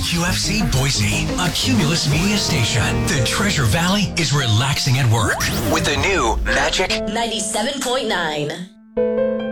KQFC Boise, a Cumulus Media station. The Treasure Valley is relaxing at work with the new Magic 97.9.